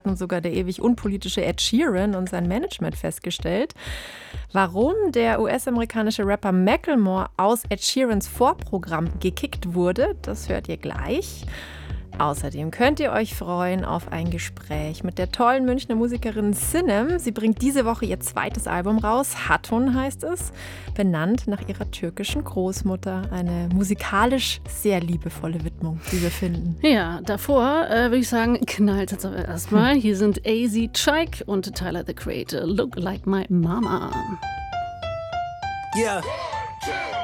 und sogar der ewig unpolitische Ed Sheeran und sein Management festgestellt. Warum der US-amerikanische Rapper Macklemore aus Ed Sheerans Vorprogramm gekickt wurde, das hört ihr gleich. Außerdem könnt ihr euch freuen auf ein Gespräch mit der tollen Münchner Musikerin Sinem. Sie bringt diese Woche ihr zweites Album raus, Hatun heißt es, benannt nach ihrer türkischen Großmutter. Eine musikalisch sehr liebevolle Widmung, die wir finden. Ja, davor würde ich sagen, knallt jetzt aber erstmal. Hier sind AZ Chike und Tyler the Creator, Look Like My Mama. Yeah.